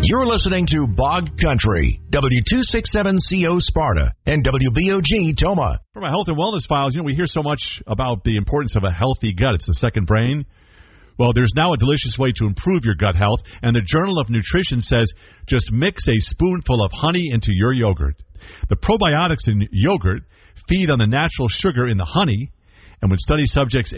You're listening to Bog Country, W267CO Sparta, and WBOG Toma. From our health and wellness files, we hear so much about the importance of a healthy gut. It's the second brain. Well, there's now a delicious way to improve your gut health, and the Journal of Nutrition says just mix a spoonful of honey into your yogurt. The probiotics in yogurt feed on the natural sugar in the honey, and when study subjects